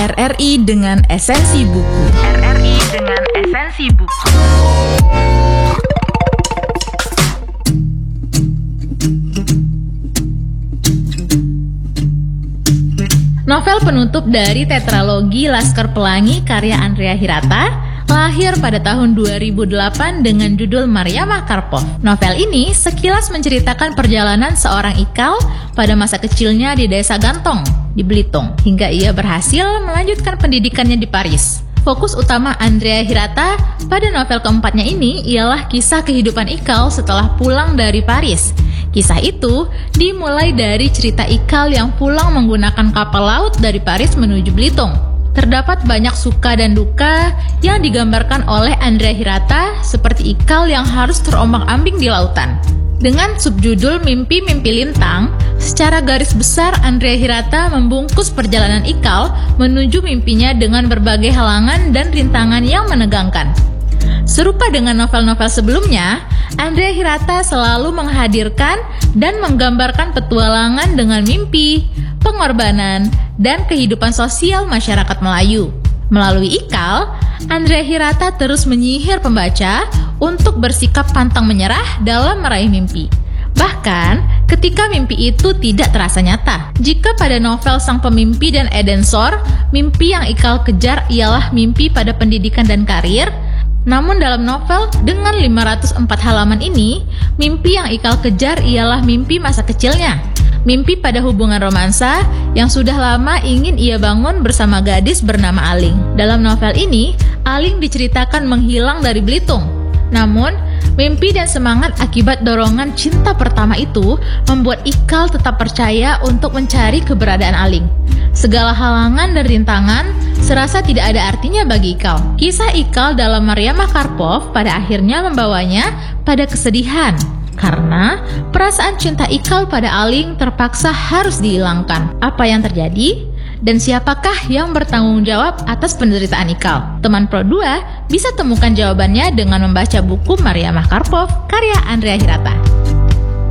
RRI dengan esensi buku. RRI dengan esensi buku. Novel penutup dari tetralogi Laskar Pelangi karya Andrea Hirata lahir pada tahun 2008 dengan judul Mariamah Karpov. Novel ini sekilas menceritakan perjalanan seorang Ikal pada masa kecilnya di desa Gantong, di Belitung, hingga ia berhasil melanjutkan pendidikannya di Paris. Fokus utama Andrea Hirata pada novel keempatnya ini ialah kisah kehidupan Ikal setelah pulang dari Paris. Kisah itu dimulai dari cerita Ikal yang pulang menggunakan kapal laut dari Paris menuju Belitung. Terdapat banyak suka dan duka yang digambarkan oleh Andrea Hirata seperti Ikal yang harus terombang-ambing di lautan. Dengan subjudul Mimpi-Mimpi Lintang, secara garis besar Andrea Hirata membungkus perjalanan Ikal menuju mimpinya dengan berbagai halangan dan rintangan yang menegangkan. Serupa dengan novel-novel sebelumnya, Andrea Hirata selalu menghadirkan dan menggambarkan petualangan dengan mimpi, pengorbanan, dan kehidupan sosial masyarakat Melayu. Melalui Ikal, Andrea Hirata terus menyihir pembaca untuk bersikap pantang menyerah dalam meraih mimpi. Bahkan, ketika mimpi itu tidak terasa nyata. Jika pada novel Sang Pemimpi dan Edensor, mimpi yang Ikal kejar ialah mimpi pada pendidikan dan karir, namun dalam novel dengan 504 halaman ini, mimpi yang Ikal kejar ialah mimpi masa kecilnya. Mimpi pada hubungan romansa yang sudah lama ingin ia bangun bersama gadis bernama Aling. Dalam novel ini, Aling diceritakan menghilang dari Belitung. Namun, mimpi dan semangat akibat dorongan cinta pertama itu membuat Ikal tetap percaya untuk mencari keberadaan Aling. Segala halangan dan rintangan serasa tidak ada artinya bagi Ikal. Kisah Ikal dalam Mariamah Karpov pada akhirnya membawanya pada kesedihan karena perasaan cinta Ikal pada Aling terpaksa harus dihilangkan. Apa yang terjadi? Dan siapakah yang bertanggung jawab atas penderitaan Ikal? Teman Pro 2 bisa temukan jawabannya dengan membaca buku Mariamah Karpov karya Andrea Hirata.